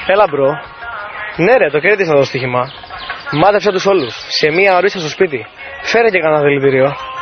Έλα μπρο. Ναι ρε, το κέρδισα το στοίχημα. Μάζεψα τους όλους. Σε μία ωρίτσα στο σπίτι. Φέρε και κανένα δηλητήριο.